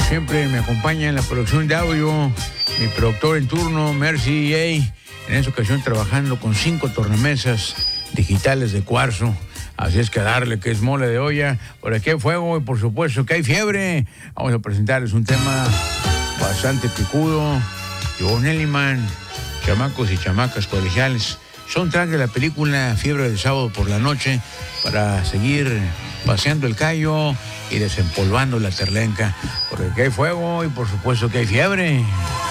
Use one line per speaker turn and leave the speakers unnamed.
siempre me acompaña en la producción de audio mi productor en turno, Mercy A. En esta ocasión trabajando con 5 tornamesas digitales de cuarzo. Así es que darle que es mole de olla. Por aquí hay fuego y por supuesto que hay fiebre. Vamos a presentarles un tema bastante picudo. Joe Nellyman, chamacos y chamacas colegiales. Soundtrack de la película Fiebre del Sábado por la Noche para seguir paseando el callo y desempolvando la terlenca. Porque aquí hay fuego y por supuesto que hay fiebre.